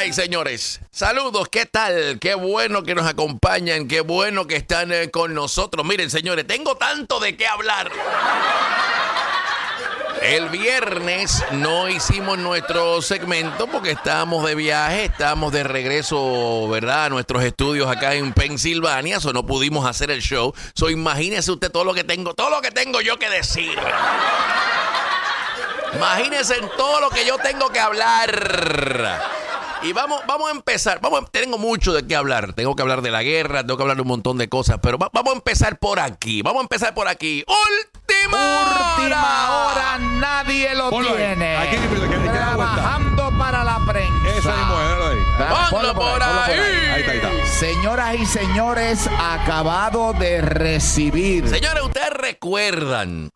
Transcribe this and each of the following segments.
right, señores. Saludos, ¿qué tal? Qué bueno que nos acompañan, qué bueno que están con nosotros. Miren, señores, tengo tanto de qué hablar. El viernes no hicimos nuestro segmento porque estábamos de viaje, estábamos de regreso, ¿verdad?, a nuestros estudios acá en Pensilvania, no pudimos hacer el show. Imagínese usted todo lo que tengo yo que decir. Imagínense en todo lo que yo tengo que hablar. Y vamos a empezar. Tengo mucho de qué hablar. Tengo que hablar de la guerra, tengo que hablar de un montón de cosas, pero vamos a empezar por aquí. Última hora, nadie lo tiene. Aquí, Trabajando para la prensa. Eso mismo, Ponlo por ahí. Ahí está. Señoras y señores, acabado de recibir. Señores, ustedes recuerdan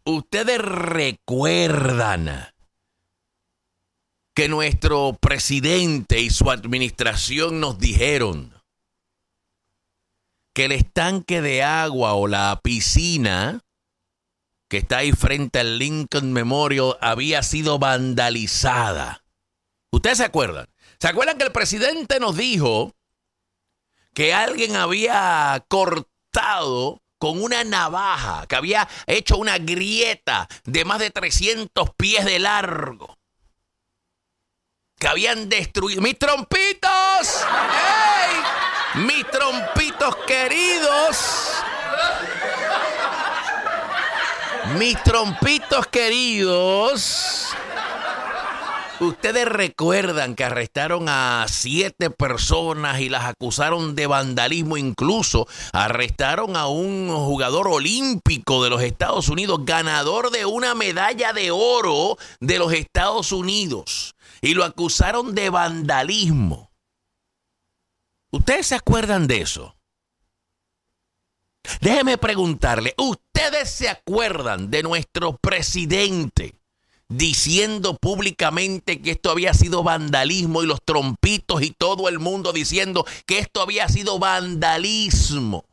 que nuestro presidente y su administración nos dijeron que el estanque de agua o la piscina que está ahí frente al Lincoln Memorial había sido vandalizada. ¿Ustedes se acuerdan? ¿Se acuerdan que el presidente nos dijo que alguien había cortado con una navaja, que había hecho una grieta de más de 300 pies de largo, que habían destruido mis trompitos? ¡Ey! Mis trompitos queridos. Mis trompitos queridos. Ustedes recuerdan que arrestaron a 7 personas y las acusaron de vandalismo. Incluso arrestaron a un jugador olímpico de los Estados Unidos, ganador de una medalla de oro de los Estados Unidos, y lo acusaron de vandalismo. ¿Ustedes se acuerdan de eso? Déjeme preguntarle, ¿ustedes se acuerdan de nuestro presidente diciendo públicamente que esto había sido vandalismo, y los trompitos y todo el mundo diciendo que esto había sido vandalismo?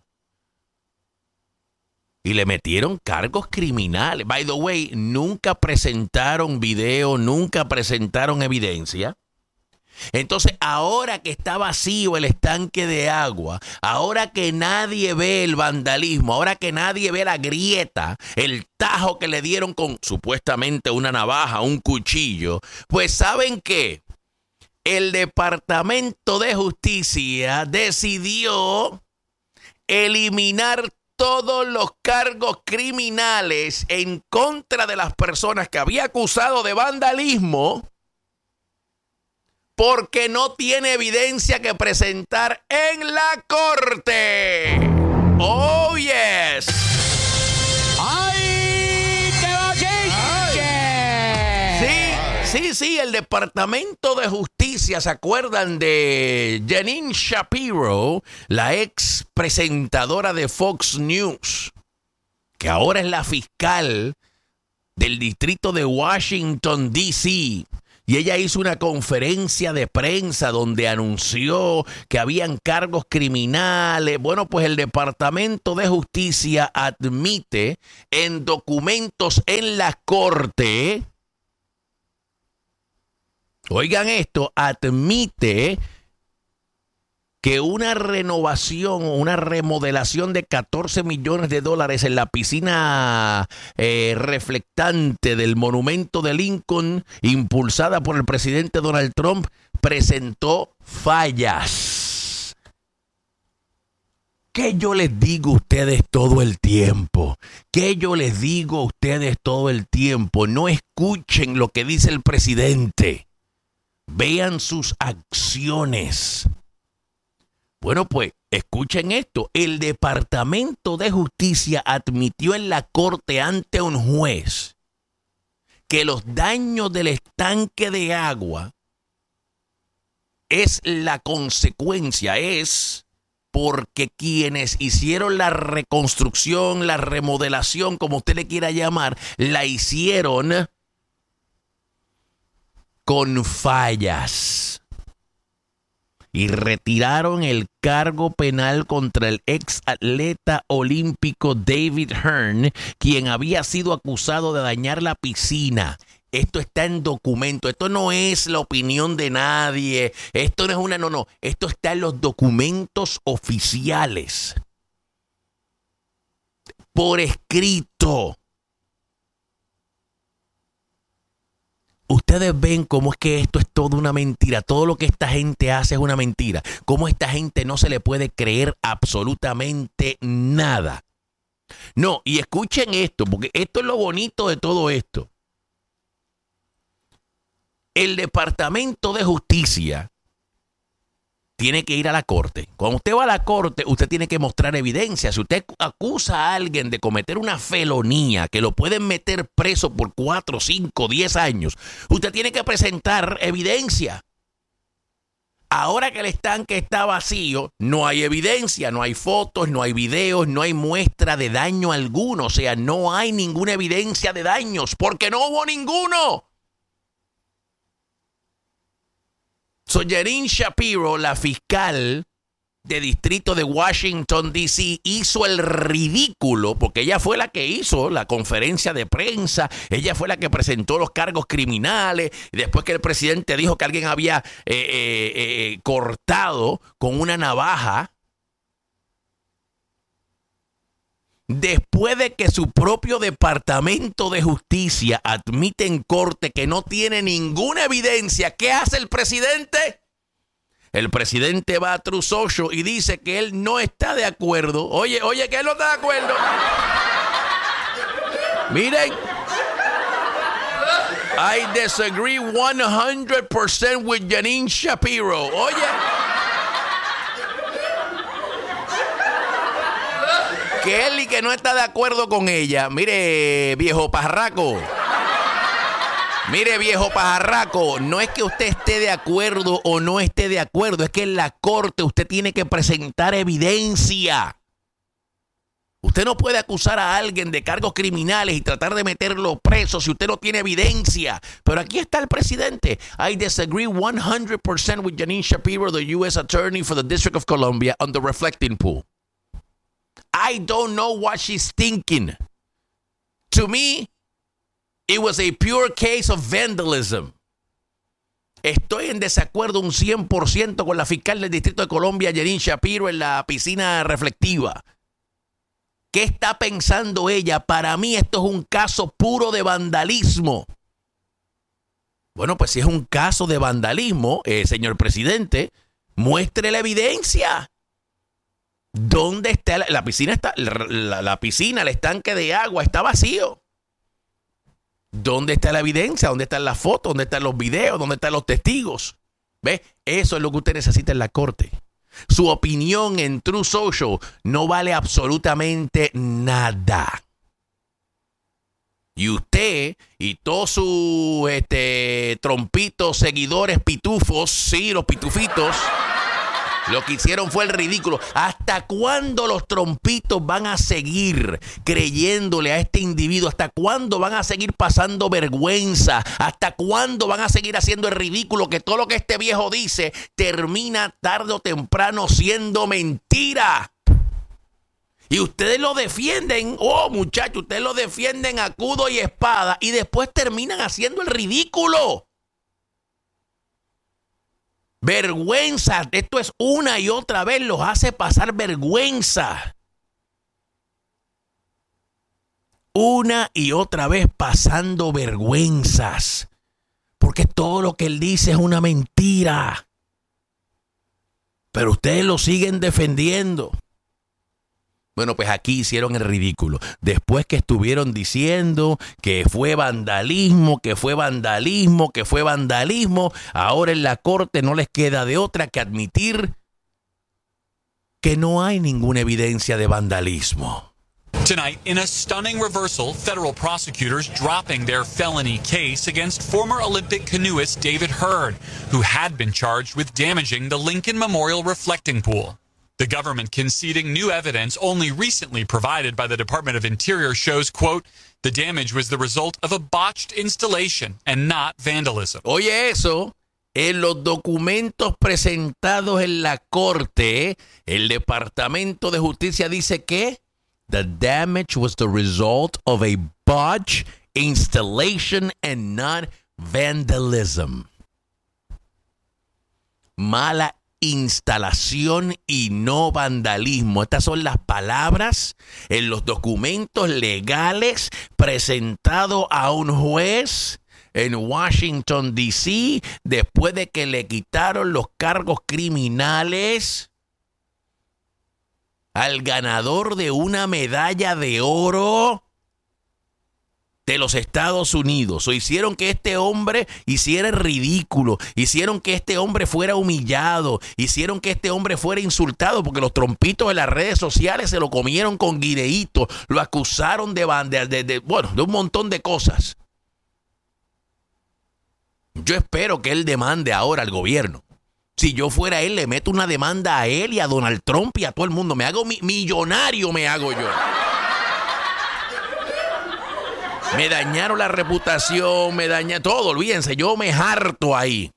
Y le metieron cargos criminales. By the way, nunca presentaron video, nunca presentaron evidencia. Entonces, ahora que está vacío el estanque de agua, ahora que nadie ve el vandalismo, ahora que nadie ve la grieta, el tajo que le dieron con supuestamente una navaja, un cuchillo, pues ¿saben qué? El Departamento de Justicia decidió eliminar todos los cargos criminales en contra de las personas que había acusado de vandalismo, porque no tiene evidencia que presentar en la corte. ¡Oh, yes! ¡Ay, qué bochinche! Sí, el Departamento de Justicia, ¿se acuerdan de Jeanine Shapiro, la ex presentadora de Fox News, que ahora es la fiscal del distrito de Washington, D.C., y ella hizo una conferencia de prensa donde anunció que habían cargos criminales? Bueno, pues el Departamento de Justicia admite en documentos en la corte, oigan esto, admite que una renovación o una remodelación de $14 millones en la piscina reflectante del monumento de Lincoln, impulsada por el presidente Donald Trump, presentó fallas. ¿Qué yo les digo a ustedes todo el tiempo? No escuchen lo que dice el presidente. Vean sus acciones. Bueno, pues, escuchen esto. El Departamento de Justicia admitió en la corte ante un juez que los daños del estanque de agua es la consecuencia, es porque quienes hicieron la reconstrucción, la remodelación, como usted le quiera llamar, la hicieron con fallas. Y retiraron el cargo penal contra el ex atleta olímpico David Hearn, quien había sido acusado de dañar la piscina. Esto está en documento. Esto no es la opinión de nadie. Esto no es no. Esto está en los documentos oficiales. Por escrito. Ustedes ven cómo es que esto es toda una mentira. Todo lo que esta gente hace es una mentira. Cómo esta gente no se le puede creer absolutamente nada. No, y escuchen esto, porque esto es lo bonito de todo esto. El Departamento de Justicia tiene que ir a la corte. Cuando usted va a la corte, usted tiene que mostrar evidencia. Si usted acusa a alguien de cometer una felonía que lo pueden meter preso por 4, 5, 10 años, usted tiene que presentar evidencia. Ahora que el estanque está vacío, no hay evidencia, no hay fotos, no hay videos, no hay muestra de daño alguno. O sea, no hay ninguna evidencia de daños porque no hubo ninguno. So, Jeanine Shapiro, la fiscal de distrito de Washington, D.C., hizo el ridículo, porque ella fue la que hizo la conferencia de prensa, ella fue la que presentó los cargos criminales, y después que el presidente dijo que alguien había cortado con una navaja, después de que su propio Departamento de Justicia admite en corte que no tiene ninguna evidencia, ¿qué hace el presidente? El presidente va a Truth Social y dice que él no está de acuerdo. Oye, que él no está de acuerdo. Miren. I disagree 100% with Jeanine Shapiro. Oye. Que él y que no está de acuerdo con ella. Mire, viejo pajarraco. Mire, viejo pajarraco, no es que usted esté de acuerdo o no esté de acuerdo, es que en la corte usted tiene que presentar evidencia. Usted no puede acusar a alguien de cargos criminales y tratar de meterlo preso si usted no tiene evidencia. Pero aquí está el presidente. I disagree 100% with Jeanine Shapiro, the U.S. Attorney for the District of Columbia, on the reflecting pool. I don't know what she's thinking. To me, it was a pure case of vandalism. Estoy en desacuerdo un 100% con la fiscal del Distrito de Columbia, Jeanine Shapiro, en la piscina reflectiva. ¿Qué está pensando ella? Para mí esto es un caso puro de vandalismo. Bueno, pues si es un caso de vandalismo, señor presidente, muestre la evidencia. ¿Dónde está la piscina? La piscina, el estanque de agua está vacío. ¿Dónde está la evidencia? ¿Dónde están las fotos? ¿Dónde están los videos? ¿Dónde están los testigos? ¿Ve? Eso es lo que usted necesita en la corte. Su opinión en Truth Social no vale absolutamente nada. Y usted y todos sus trompitos, seguidores, pitufos, sí, los pitufitos, lo que hicieron fue el ridículo. ¿Hasta cuándo los trompitos van a seguir creyéndole a este individuo? ¿Hasta cuándo van a seguir pasando vergüenza? ¿Hasta cuándo van a seguir haciendo el ridículo? Que todo lo que este viejo dice termina tarde o temprano siendo mentira. Y ustedes lo defienden, muchachos, ustedes lo defienden a escudo y espada y después terminan haciendo el ridículo. Vergüenza, esto es una y otra vez, los hace pasar vergüenza. Una y otra vez pasando vergüenzas. Porque todo lo que él dice es una mentira. Pero ustedes lo siguen defendiendo. Bueno, pues aquí hicieron el ridículo. Después que estuvieron diciendo que fue vandalismo, ahora en la corte no les queda de otra que admitir que no hay ninguna evidencia de vandalismo. Tonight, in a stunning reversal, federal prosecutors dropping their felony case against former Olympic canoeist David Hurd, who had been charged with damaging the Lincoln Memorial reflecting pool. The government conceding new evidence only recently provided by the Department of Interior shows, quote, the damage was the result of a botched installation and not vandalism. Oye eso, en los documentos presentados en la corte, el Departamento de Justicia dice que the damage was the result of a botched Installation and not vandalism. Mala instalación y no vandalismo. Estas son las palabras en los documentos legales presentados a un juez en Washington, D.C., después de que le quitaron los cargos criminales al ganador de una medalla de oro de los Estados Unidos. O hicieron que este hombre hiciera el ridículo, hicieron que este hombre fuera humillado, hicieron que este hombre fuera insultado, porque los trompitos de las redes sociales se lo comieron con guineíto, lo acusaron de un montón de cosas. Yo espero que él demande ahora al gobierno. Si yo fuera él, le meto una demanda a él y a Donald Trump y a todo el mundo. Me hago millonario, me hago yo. Me dañaron la reputación, me dañaron todo, olvídense, yo me harto ahí.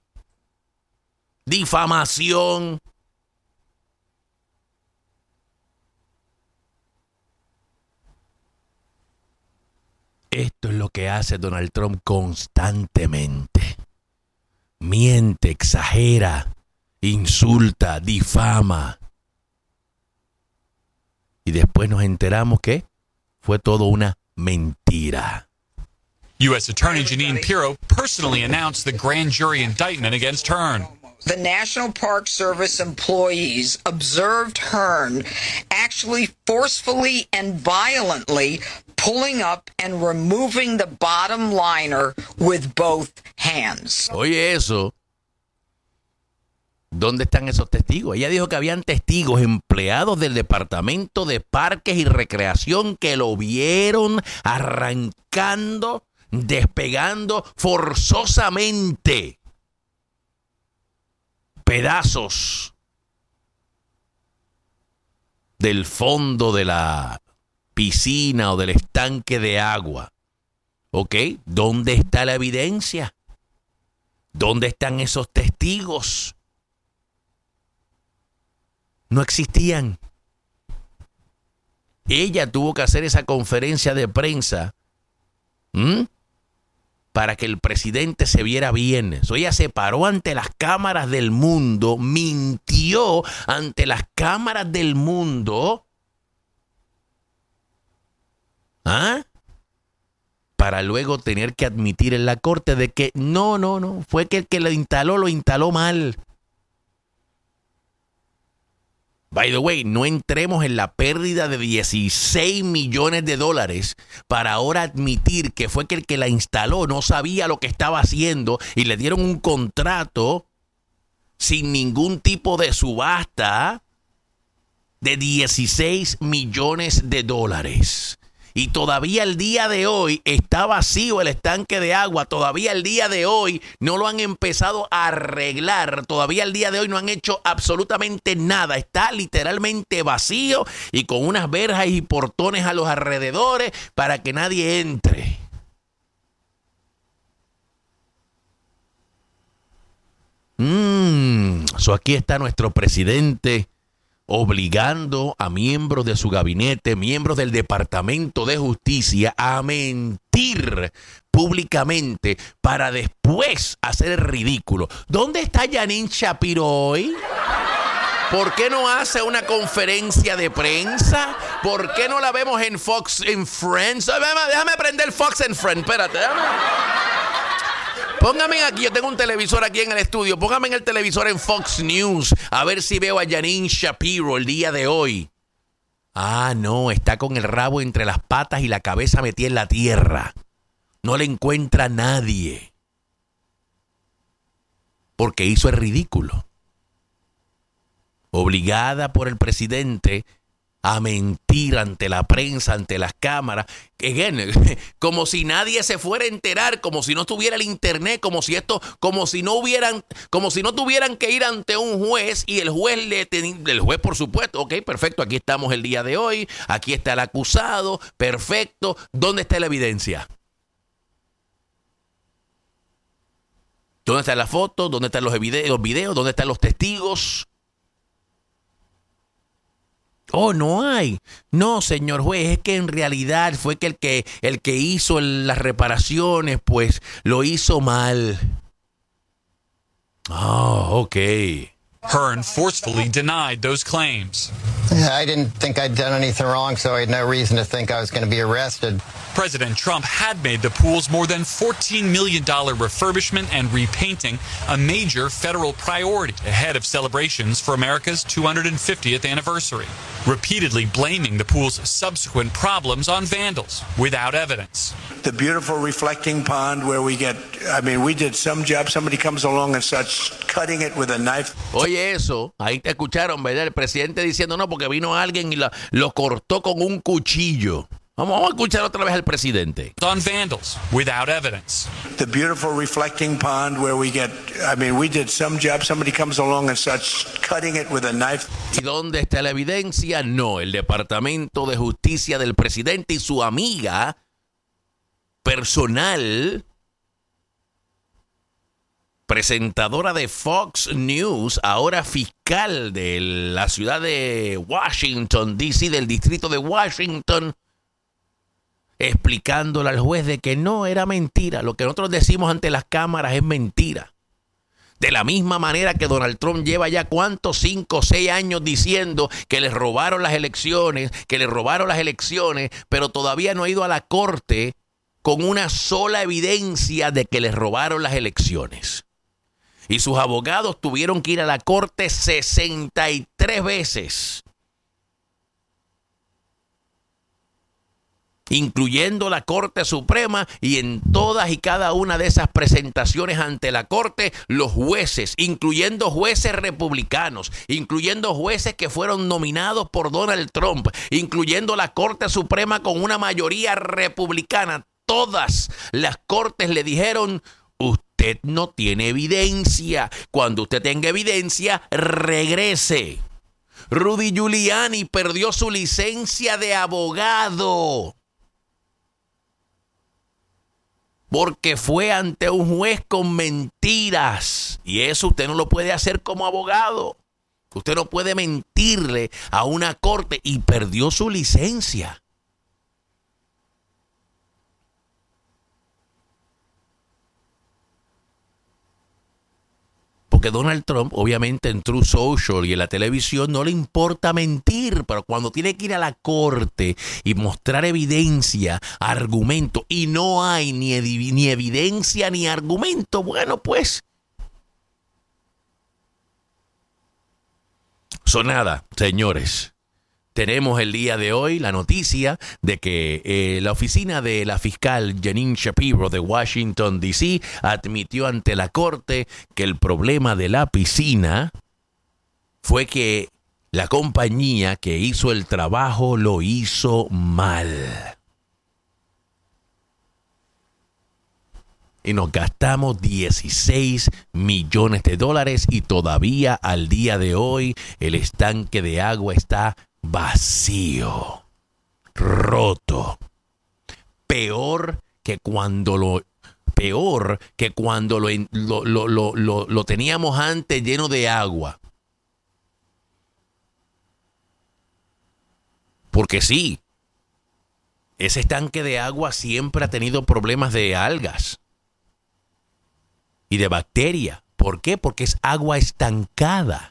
Difamación. Esto es lo que hace Donald Trump constantemente. Miente, exagera, insulta, difama. Y después nos enteramos que fue todo una mentira. U.S. Attorney Jeanine Pirro personally announced the grand jury indictment against Hearn. The National Park Service employees observed Hearn actually forcefully and violently pulling up and removing the bottom liner with both hands. Oye, eso. ¿Dónde están esos testigos? Ella dijo que habían testigos, empleados del Departamento de Parques y Recreación, que lo vieron arrancando, despegando forzosamente pedazos del fondo de la piscina o del estanque de agua. ¿Ok? ¿Dónde está la evidencia? ¿Dónde están esos testigos? No existían. Ella tuvo que hacer esa conferencia de prensa para que el presidente se viera bien. Ella se paró ante las cámaras del mundo, mintió ante las cámaras del mundo, para luego tener que admitir en la corte de que no, fue que el que lo instaló mal. By the way, no entremos en la pérdida de $16 millones para ahora admitir que fue que el que la instaló no sabía lo que estaba haciendo y le dieron un contrato sin ningún tipo de subasta de $16 millones. Y todavía el día de hoy está vacío el estanque de agua. Todavía el día de hoy no lo han empezado a arreglar. Todavía el día de hoy no han hecho absolutamente nada. Está literalmente vacío y con unas verjas y portones a los alrededores para que nadie entre. Aquí está nuestro presidente obligando a miembros de su gabinete, miembros del Departamento de Justicia, a mentir públicamente para después hacer el ridículo. ¿Dónde está Jeanine Shapiro hoy? ¿Por qué no hace una conferencia de prensa? ¿Por qué no la vemos en Fox and Friends? Déjame prender Fox and Friends, espérate, Póngame aquí, yo tengo un televisor aquí en el estudio. Póngame en el televisor en Fox News. A ver si veo a Jeanine Shapiro el día de hoy. No, está con el rabo entre las patas y la cabeza metida en la tierra. No le encuentra nadie. Porque hizo el ridículo. Obligada por el presidente a mentir ante la prensa, ante las cámaras, como si nadie se fuera a enterar, como si no tuviera el internet, como si no tuvieran que ir ante un juez y el juez por supuesto, ok, perfecto, aquí estamos el día de hoy, aquí está el acusado, perfecto, ¿dónde está la evidencia? ¿Dónde están las fotos? ¿Dónde están los videos? ¿Dónde están los testigos? Oh, no hay. No, señor juez, es que en realidad fue que el que hizo las reparaciones, pues lo hizo mal. Oh, okay. Hearn forcefully denied those claims. I didn't think I'd done anything wrong, so I had no reason to think I was going to be arrested. President Trump had made the pool's more than $14 million refurbishment and repainting a major federal priority ahead of celebrations for America's 250th anniversary, repeatedly blaming the pool's subsequent problems on vandals without evidence. The beautiful reflecting pond where we did some job, somebody comes along and starts cutting it with a knife. Oye, eso, ahí te escucharon, ¿verdad? El presidente diciendo no, porque vino alguien y lo cortó con un cuchillo. Vamos a escuchar otra vez al presidente. On vandals without evidence. The beautiful reflecting pond where we did some job, somebody comes along and starts cutting it with a knife. ¿Y dónde está la evidencia? No, el Departamento de Justicia del presidente y su amiga personal, presentadora de Fox News, ahora fiscal de la ciudad de Washington, D.C., del distrito de Washington, explicándole al juez de que no era mentira. Lo que nosotros decimos ante las cámaras es mentira. De la misma manera que Donald Trump lleva ya 5 o 6 años diciendo que le robaron las elecciones, pero todavía no ha ido a la corte con una sola evidencia de que les robaron las elecciones. Y sus abogados tuvieron que ir a la corte 63 veces. Incluyendo la Corte Suprema, y en todas y cada una de esas presentaciones ante la Corte, los jueces, incluyendo jueces republicanos, incluyendo jueces que fueron nominados por Donald Trump, incluyendo la Corte Suprema con una mayoría republicana, todas las cortes le dijeron: usted no tiene evidencia. Cuando usted tenga evidencia, regrese. Rudy Giuliani perdió su licencia de abogado porque fue ante un juez con mentiras. Y eso usted no lo puede hacer como abogado. Usted no puede mentirle a una corte, y perdió su licencia. Porque Donald Trump, obviamente, en Truth Social y en la televisión no le importa mentir, pero cuando tiene que ir a la corte y mostrar evidencia, argumento, y no hay ni evidencia ni argumento, bueno, pues. Nada, señores. Tenemos el día de hoy la noticia de que la oficina de la fiscal Jeanine Shapiro de Washington, D.C. admitió ante la corte que el problema de la piscina fue que la compañía que hizo el trabajo lo hizo mal. Y nos gastamos $16 millones y todavía al día de hoy el estanque de agua está vacío, roto. Peor que cuando lo teníamos antes, lleno de agua. Porque sí, ese estanque de agua siempre ha tenido problemas de algas y de bacterias. ¿Por qué? Porque es agua estancada.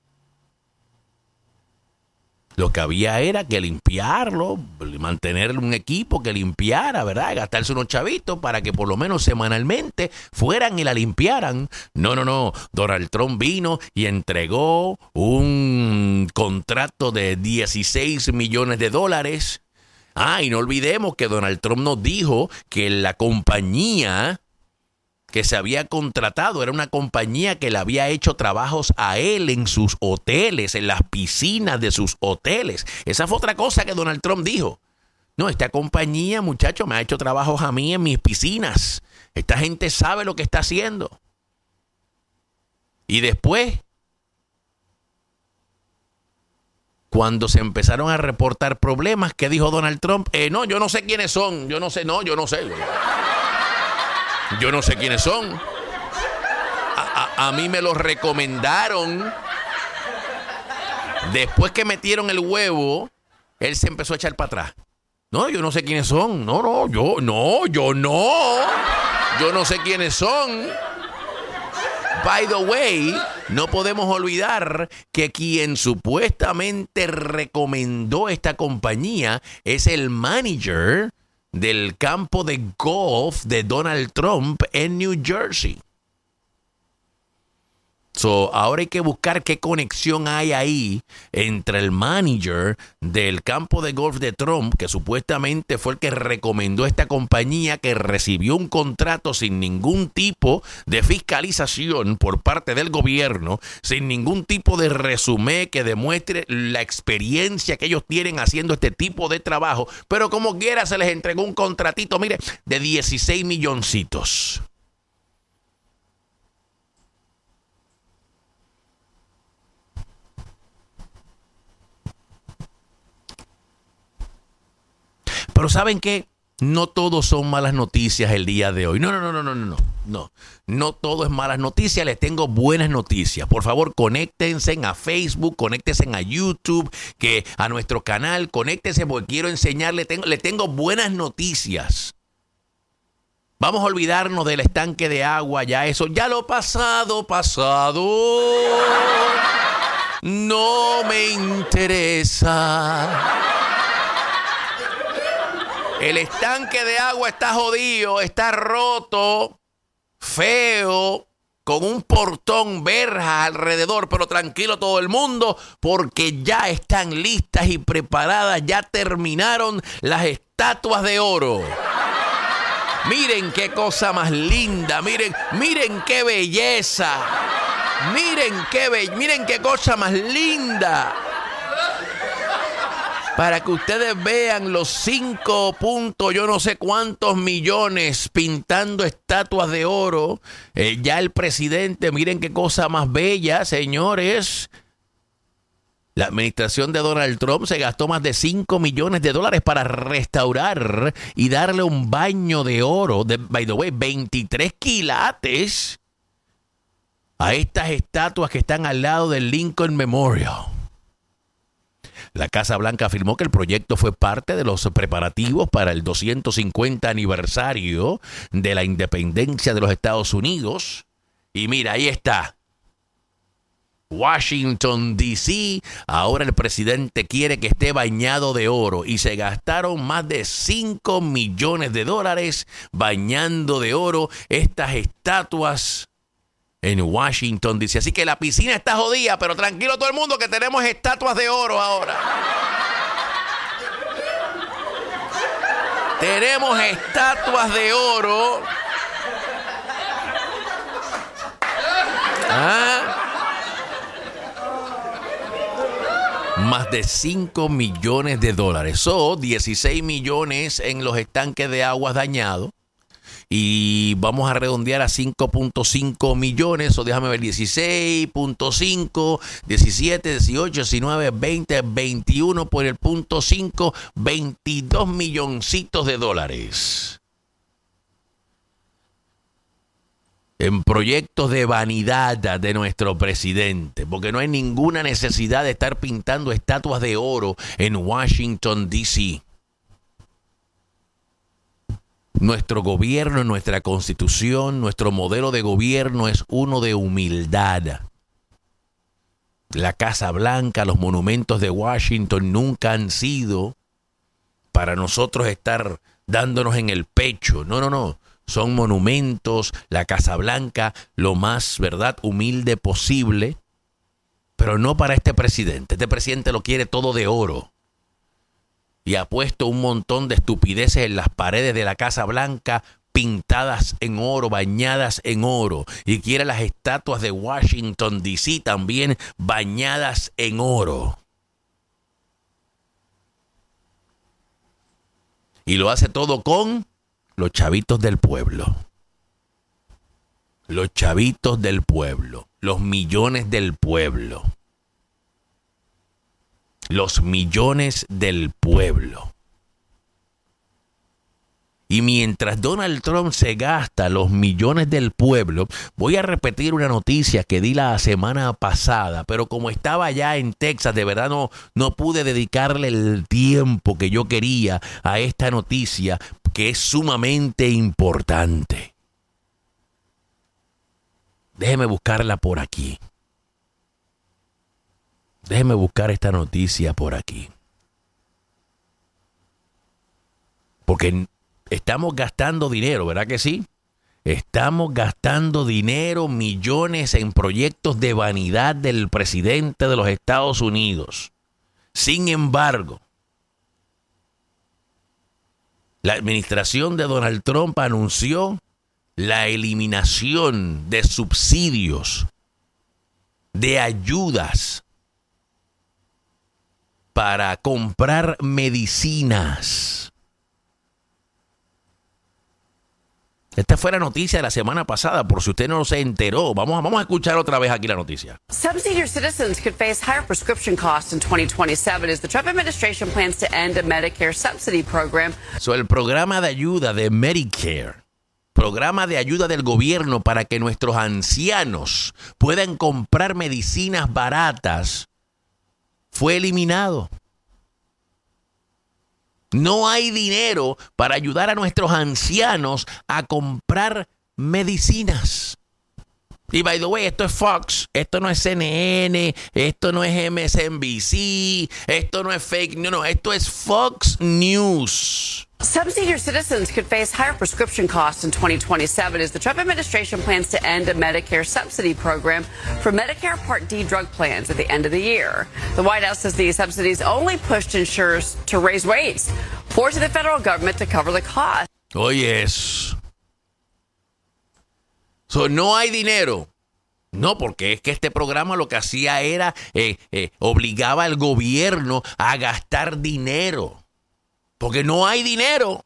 Lo que había era que limpiarlo, mantener un equipo que limpiara, ¿verdad? Gastarse unos chavitos para que por lo menos semanalmente fueran y la limpiaran. No. Donald Trump vino y entregó un contrato de $16 millones. Y no olvidemos que Donald Trump nos dijo que la compañía que se había contratado era una compañía que le había hecho trabajos a él en sus hoteles, en las piscinas de sus hoteles. Esa fue otra cosa que Donald Trump dijo. No, esta compañía, muchacho, me ha hecho trabajos a mí en mis piscinas. Esta gente sabe lo que está haciendo. Y después, cuando se empezaron a reportar problemas, ¿qué dijo Donald Trump? No, yo no sé quiénes son. Yo no sé. Yo no sé quiénes son. A mí me los recomendaron. Después que metieron el huevo, él se empezó a echar para atrás. No, yo no sé quiénes son. Yo no sé quiénes son. By the way, no podemos olvidar que quien supuestamente recomendó esta compañía es el manager del campo de golf de Donald Trump en New Jersey. So, ahora hay que buscar qué conexión hay ahí entre el manager del campo de golf de Trump, que supuestamente fue el que recomendó esta compañía, que recibió un contrato sin ningún tipo de fiscalización por parte del gobierno, sin ningún tipo de resumen que demuestre la experiencia que ellos tienen haciendo este tipo de trabajo, pero como quiera se les entregó un contratito, mire, de 16 milloncitos. Pero ¿saben qué? No todos son malas noticias el día de hoy. No todo es malas noticias. Les tengo buenas noticias. Por favor, conéctense a Facebook, conéctense a YouTube, que a nuestro canal, conéctense porque quiero enseñarles, le tengo buenas noticias. Vamos a olvidarnos del estanque de agua, ya eso, ya lo pasado. No me interesa. El estanque de agua está jodido, está roto, feo, con un portón, verja alrededor, pero tranquilo todo el mundo, porque ya están listas y preparadas, ya terminaron las estatuas de oro. Miren qué cosa más linda, miren qué belleza, miren qué cosa más linda. Para que ustedes vean los 5 puntos, yo no sé cuántos millones pintando estatuas de oro. Ya el presidente, miren qué cosa más bella, señores. La administración de Donald Trump se gastó más de $5 millones para restaurar y darle un baño de oro, by the way, 23 quilates a estas estatuas que están al lado del Lincoln Memorial. La Casa Blanca afirmó que el proyecto fue parte de los preparativos para el 250 aniversario de la independencia de los Estados Unidos. Y mira, ahí está. Washington, D.C. Ahora el presidente quiere que esté bañado de oro y se gastaron más de $5 millones bañando de oro estas estatuas en Washington, dice. Así que la piscina está jodida, pero tranquilo todo el mundo que tenemos estatuas de oro ahora. Tenemos estatuas de oro. Más de $5 millones. So, 16 millones en los estanques de aguas dañados. Y vamos a redondear a 5.5 millones, o déjame ver, 16.5, 17, 18, 19, 20, 21 por el punto 5, 22 milloncitos de dólares. En proyectos de vanidad de nuestro presidente, porque no hay ninguna necesidad de estar pintando estatuas de oro en Washington, D.C. Nuestro gobierno, nuestra constitución, nuestro modelo de gobierno es uno de humildad. La Casa Blanca, los monumentos de Washington nunca han sido para nosotros estar dándonos en el pecho. No. Son monumentos, la Casa Blanca, lo más, ¿verdad?, humilde posible, pero no para este presidente. Este presidente lo quiere todo de oro. Y ha puesto un montón de estupideces en las paredes de la Casa Blanca, pintadas en oro, bañadas en oro. Y quiere las estatuas de Washington, D.C. también bañadas en oro. Y lo hace todo con los chavitos del pueblo. Los chavitos del pueblo. Los millones del pueblo. Los millones del pueblo. Y mientras Donald Trump se gasta los millones del pueblo, voy a repetir una noticia que di la semana pasada, pero como estaba allá en Texas, de verdad no pude dedicarle el tiempo que yo quería a esta noticia, que es sumamente importante. Déjeme buscarla por aquí. Déjeme buscar esta noticia por aquí. Porque estamos gastando dinero, ¿verdad que sí? Estamos gastando dinero, millones en proyectos de vanidad del presidente de los Estados Unidos. Sin embargo, la administración de Donald Trump anunció la eliminación de subsidios, de ayudas para comprar medicinas. Esta fue la noticia de la semana pasada, por si usted no se enteró. Vamos a escuchar otra vez aquí la noticia. Some senior citizens could face higher prescription costs in 2027 as the Trump administration plans to end a Medicare subsidy program. El programa de ayuda de Medicare, programa de ayuda del gobierno para que nuestros ancianos puedan comprar medicinas baratas, fue eliminado. No hay dinero para ayudar a nuestros ancianos a comprar medicinas. Y by the way, esto es Fox, esto no es CNN, esto no es MSNBC, esto no es fake, no, esto es Fox News. Some senior citizens could face higher prescription costs in 2027 as the Trump administration plans to end a Medicare subsidy program for Medicare Part D drug plans at the end of the year. The White House says these subsidies only pushed insurers to raise rates, forcing the federal government to cover the cost. Oh, yes. So, no hay dinero. No, porque es que este programa lo que hacía era obligaba al gobierno a gastar dinero. Porque no hay dinero.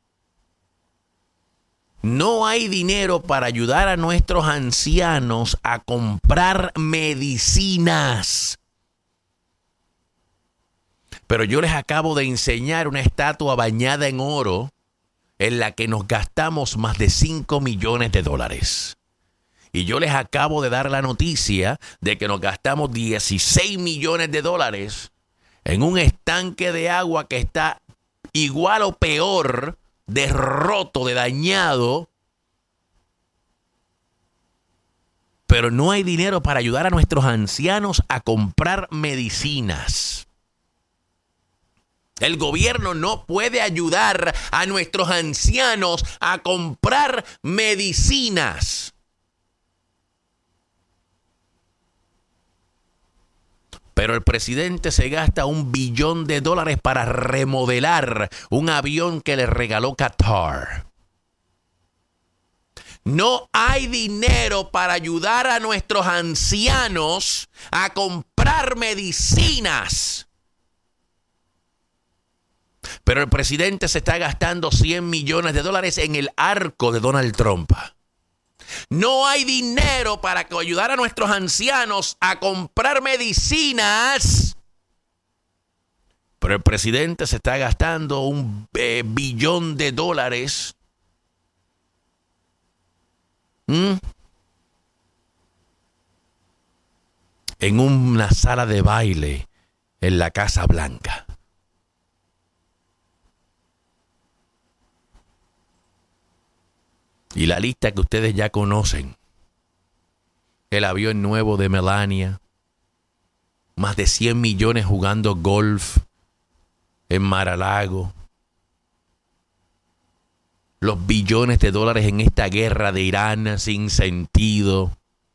No hay dinero para ayudar a nuestros ancianos a comprar medicinas. Pero yo les acabo de enseñar una estatua bañada en oro en la que nos gastamos más de $5 millones. Y yo les acabo de dar la noticia de que nos gastamos $16 millones en un estanque de agua que está igual o peor, de roto, de dañado. Pero no hay dinero para ayudar a nuestros ancianos a comprar medicinas. El gobierno no puede ayudar a nuestros ancianos a comprar medicinas. Pero el presidente se gasta $1 billón para remodelar un avión que le regaló Qatar. No hay dinero para ayudar a nuestros ancianos a comprar medicinas. Pero el presidente se está gastando $100 millones en el arco de Donald Trump. No hay dinero para ayudar a nuestros ancianos a comprar medicinas. Pero el presidente se está gastando $1 billón en una sala de baile en la Casa Blanca. Y la lista que ustedes ya conocen. El avión nuevo de Melania. Más de 100 millones jugando golf en Mar-a-Lago. Los billones de dólares en esta guerra de Irán sin sentido.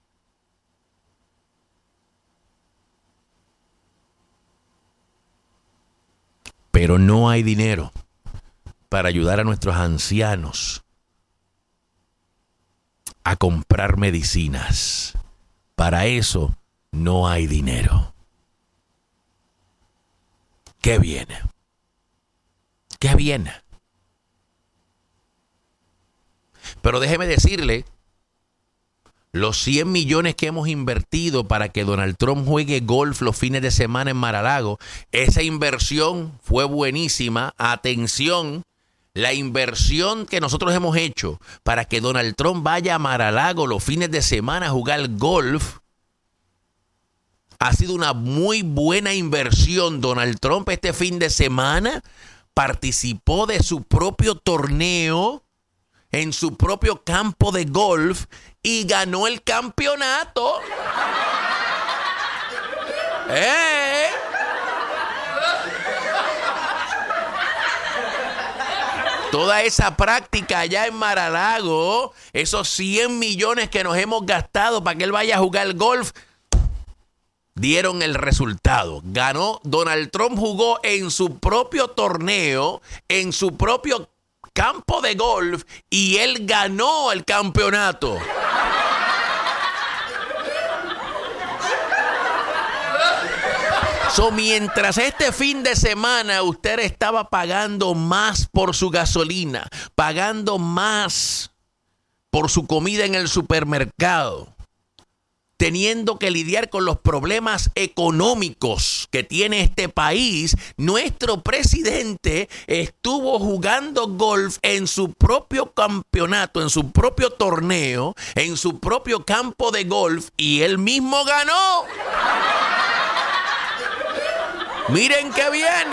Pero no hay dinero para ayudar a nuestros ancianos a comprar medicinas. Para eso no hay dinero. ¿Qué viene? ¿Qué viene? Pero déjeme decirle, los 100 millones que hemos invertido para que Donald Trump juegue golf los fines de semana en Mar-a-Lago, esa inversión fue buenísima. Atención, la inversión que nosotros hemos hecho para que Donald Trump vaya a Mar-a-Lago los fines de semana a jugar golf ha sido una muy buena inversión. Donald Trump este fin de semana participó de su propio torneo en su propio campo de golf y ganó el campeonato. Toda esa práctica allá en Mar-a-Lago, esos 100 millones que nos hemos gastado para que él vaya a jugar golf, dieron el resultado. Ganó. Donald Trump jugó en su propio torneo, en su propio campo de golf, y él ganó el campeonato. Mientras este fin de semana usted estaba pagando más por su gasolina, pagando más por su comida en el supermercado, teniendo que lidiar con los problemas económicos que tiene este país, nuestro presidente estuvo jugando golf en su propio campeonato, en su propio torneo, en su propio campo de golf, y él mismo ganó. Miren qué bien.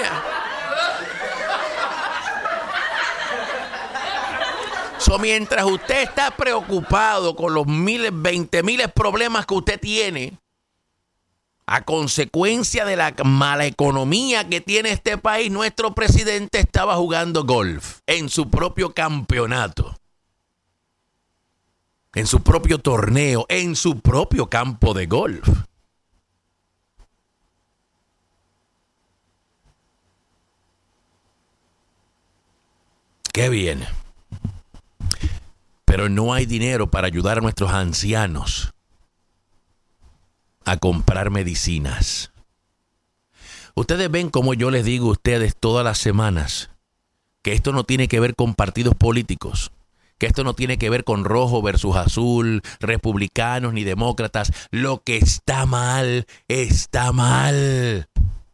Mientras usted está preocupado con los 20,000 problemas que usted tiene a consecuencia de la mala economía que tiene este país, nuestro presidente estaba jugando golf en su propio campeonato, en su propio torneo, en su propio campo de golf. Qué bien. Pero no hay dinero para ayudar a nuestros ancianos a comprar medicinas. Ustedes ven como yo les digo a ustedes todas las semanas que esto no tiene que ver con partidos políticos, que esto no tiene que ver con rojo versus azul, republicanos ni demócratas. Lo que está mal, está mal.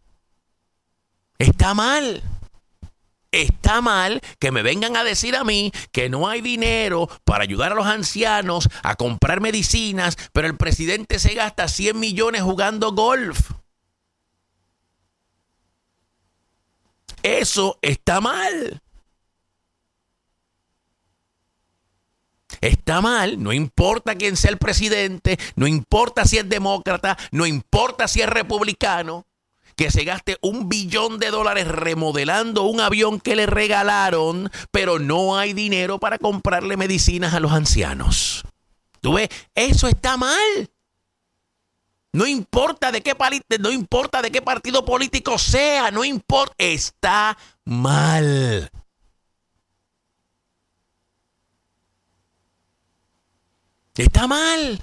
Está mal. Está mal que me vengan a decir a mí que no hay dinero para ayudar a los ancianos a comprar medicinas, pero el presidente se gasta 100 millones jugando golf. Eso está mal. Está mal, no importa quién sea el presidente, no importa si es demócrata, no importa si es republicano, que se gaste $1 billón remodelando un avión que le regalaron, pero no hay dinero para comprarle medicinas a los ancianos. ¿Tú ves? Eso está mal. No importa de qué partido político sea, no importa, está mal. Está mal.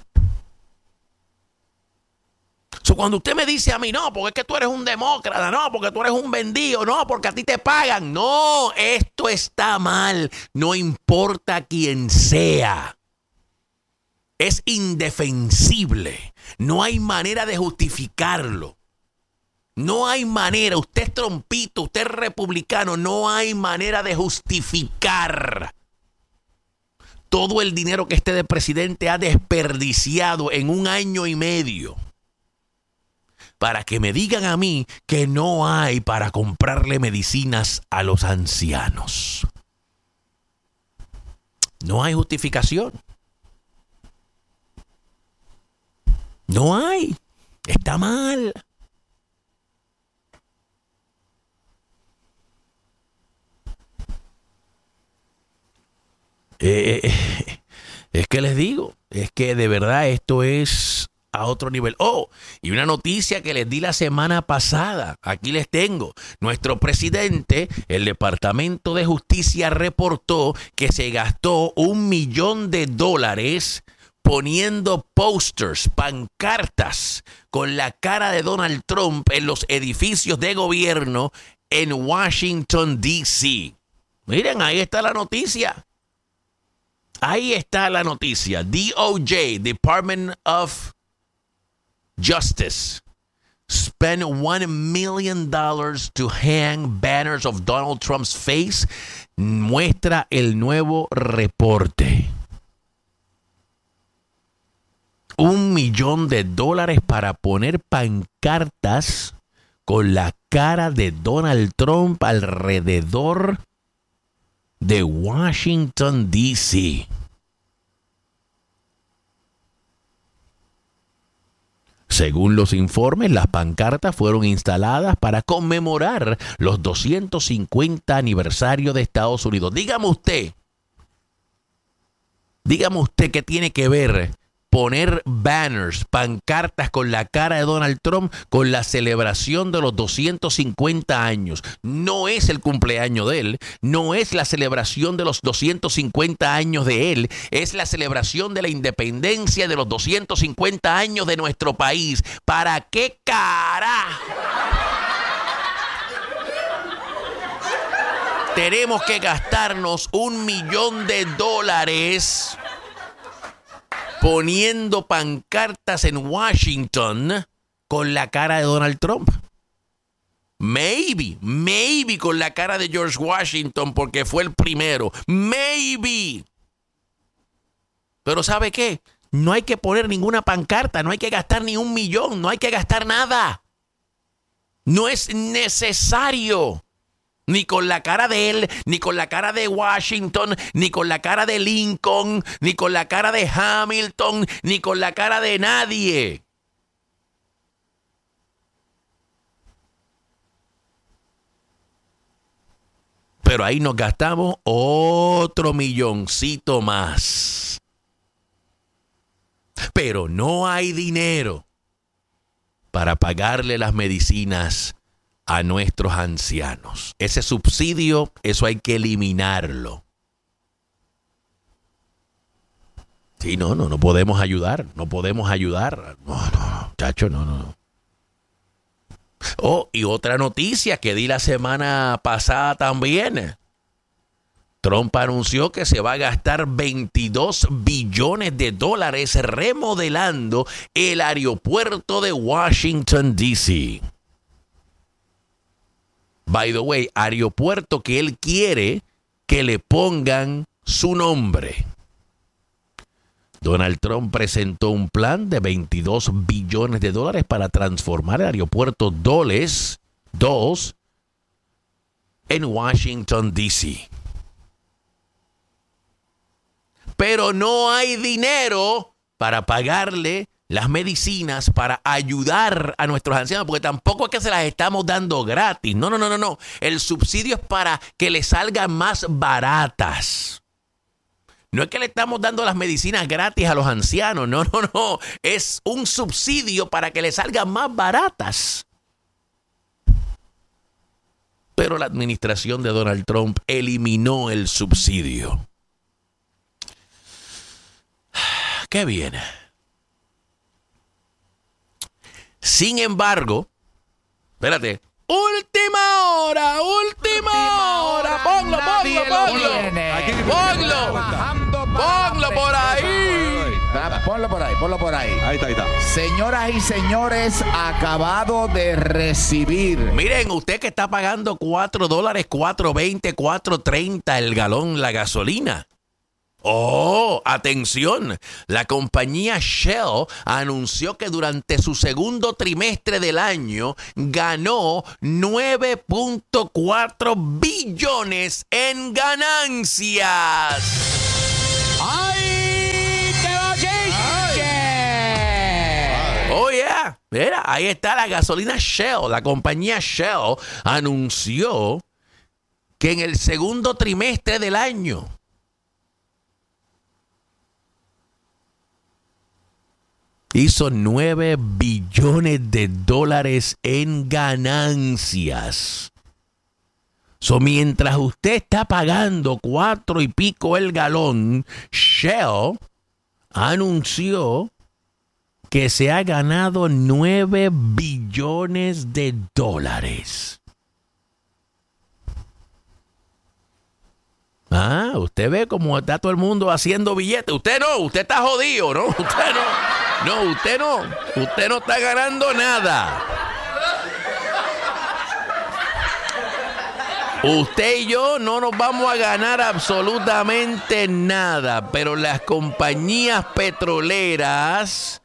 Cuando usted me dice a mí, no, porque es que tú eres un demócrata, no, porque tú eres un vendido, no, porque a ti te pagan. No, esto está mal. No importa quién sea. Es indefensible. No hay manera de justificarlo. No hay manera. Usted es trompito, usted es republicano. No hay manera de justificar todo el dinero que este presidente ha desperdiciado en 1 año y medio para que me digan a mí que no hay para comprarle medicinas a los ancianos. No hay justificación. No hay. Está mal. Es que les digo, es que de verdad esto es a otro nivel. Oh, y una noticia que les di la semana pasada, aquí les tengo. Nuestro presidente, el Departamento de Justicia reportó que se gastó $1 millón poniendo posters, pancartas con la cara de Donald Trump en los edificios de gobierno en Washington, D.C. Miren, ahí está la noticia. Ahí está la noticia. DOJ, Department of Justice, spend $1 million to hang banners of Donald Trump's face, muestra el nuevo reporte. $1 millón para poner pancartas con la cara de Donald Trump alrededor de Washington, D.C. Según los informes, las pancartas fueron instaladas para conmemorar los 250 aniversario de Estados Unidos. Dígame usted qué tiene que ver poner banners, pancartas con la cara de Donald Trump con la celebración de los 250 años. No es el cumpleaños de él, no es la celebración de los 250 años de él, es la celebración de la independencia de los 250 años de nuestro país. ¿Para qué carajo tenemos que gastarnos $1 millón poniendo pancartas en Washington con la cara de Donald Trump? Maybe con la cara de George Washington porque fue el primero. Maybe. Pero ¿sabe qué? No hay que poner ninguna pancarta, no hay que gastar ni $1 millón, no hay que gastar nada. No es necesario. Ni con la cara de él, ni con la cara de Washington, ni con la cara de Lincoln, ni con la cara de Hamilton, ni con la cara de nadie. Pero ahí nos gastamos otro milloncito más. Pero no hay dinero para pagarle las medicinas a nuestros ancianos. Ese subsidio, eso hay que eliminarlo. Sí, no podemos ayudar. No, chacho, no. Oh, y otra noticia que di la semana pasada también. Trump anunció que se va a gastar $22 billones remodelando el aeropuerto de Washington, D.C. By the way, aeropuerto que él quiere que le pongan su nombre. Donald Trump presentó un plan de $22 billones para transformar el aeropuerto Dulles 2 en Washington, D.C. Pero no hay dinero para pagarle las medicinas para ayudar a nuestros ancianos, porque tampoco es que se las estamos dando gratis. No. El subsidio es para que les salgan más baratas. No es que le estamos dando las medicinas gratis a los ancianos. No. Es un subsidio para que les salgan más baratas. Pero la administración de Donald Trump eliminó el subsidio. ¿Qué viene? Sin embargo, espérate. Última hora. Ponlo por ahí. Ahí está. Señoras y señores, acabado de recibir. Miren, usted que está pagando $4, $4.20, $4.30 el galón la gasolina. Oh, atención, la compañía Shell anunció que durante su segundo trimestre del año ganó $9.4 billones en ganancias. ¡Ay, qué bochinche! Oh, yeah. Mira, ahí está la gasolina Shell. La compañía Shell anunció que en el segundo trimestre del año hizo $9 billones en ganancias. Mientras usted está pagando $4 y pico el galón, Shell anunció que se ha ganado $9 billones. Ah, usted ve cómo está todo el mundo haciendo billetes. Usted no, usted está jodido, ¿no? Usted no está ganando nada. Usted y yo no nos vamos a ganar absolutamente nada, pero las compañías petroleras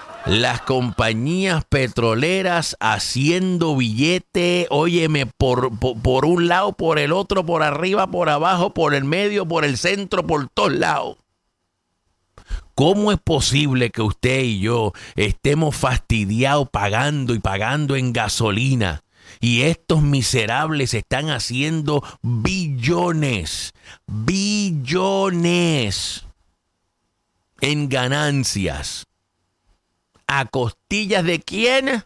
haciendo billete, óyeme, por un lado, por el otro, por arriba, por abajo, por el medio, por el centro, por todos lados. ¿Cómo es posible que usted y yo estemos fastidiados pagando en gasolina? Y estos miserables están haciendo billones en ganancias. ¿A costillas de quién?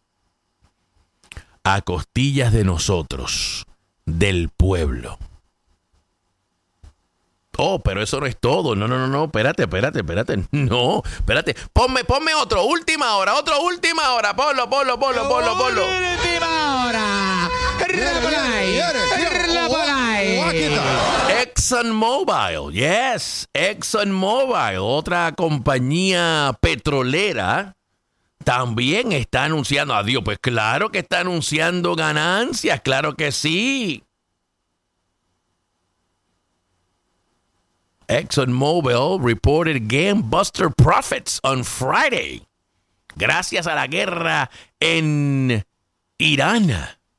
A costillas de nosotros, del pueblo. Oh, pero eso no es todo. No, espérate. No, espérate. Ponme otro, última hora. Ponlo. Última hora. ExxonMobil, yes. ExxonMobil, otra compañía petrolera, también está anunciando, adiós, pues claro que está anunciando ganancias, claro que sí. ExxonMobil reported game-buster profits on Friday, gracias a la guerra en Irán.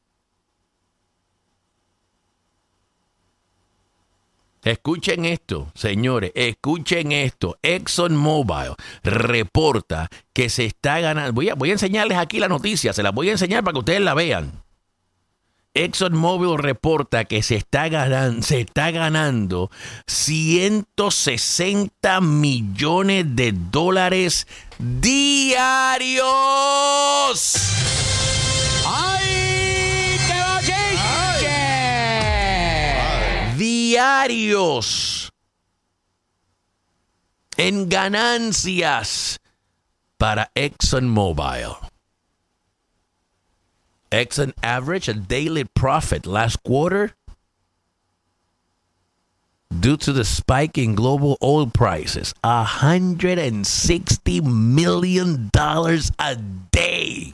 Escuchen esto, señores, escuchen esto. ExxonMobil reporta que se está ganando. Voy a enseñarles aquí la noticia, se las voy a enseñar para que ustedes la vean. ExxonMobil reporta que se está ganando 160 millones de dólares diarios. ¡Ay, qué bochinche! Diarios en ganancias para ExxonMobil. Exxon averaged a daily profit last quarter due to the spike in global oil prices. $160 million a day.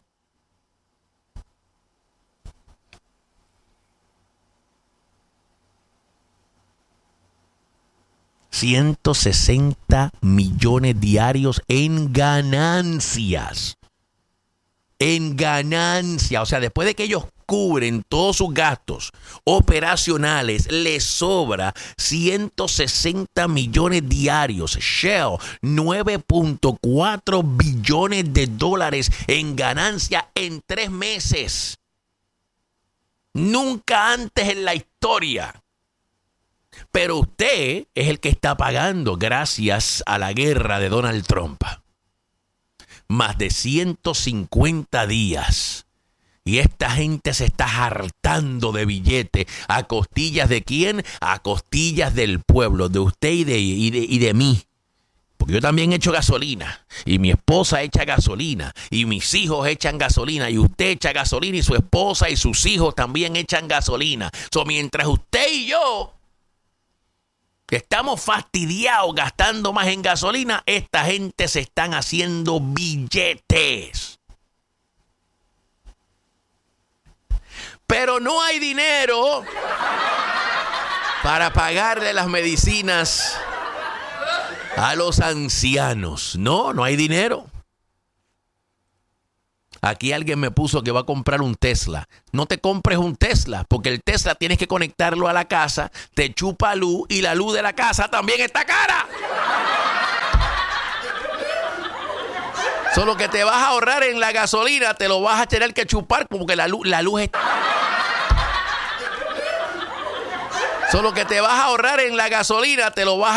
$160 millones diarios en ganancias. En ganancia, o sea, después de que ellos cubren todos sus gastos operacionales, les sobra 160 millones diarios. Shell, 9.4 billones de dólares en ganancia en 3 meses. Nunca antes en la historia. Pero usted es el que está pagando gracias a la guerra de Donald Trump. Más de 150 días. Y esta gente se está hartando de billete. ¿A costillas de quién? A costillas del pueblo, de usted y de mí. Porque yo también echo gasolina. Y mi esposa echa gasolina. Y mis hijos echan gasolina. Y usted echa gasolina. Y su esposa y sus hijos también echan gasolina. Mientras usted y yo que estamos fastidiados gastando más en gasolina, esta gente se están haciendo billetes. Pero no hay dinero para pagarle las medicinas a los ancianos. No hay dinero. Aquí alguien me puso que va a comprar un Tesla. No te compres un Tesla, porque el Tesla tienes que conectarlo a la casa, te chupa luz y la luz de la casa también está cara. Solo que te vas a ahorrar en la gasolina, te lo vas a tener que chupar porque la luz está... Solo que te vas a ahorrar en la gasolina, te lo vas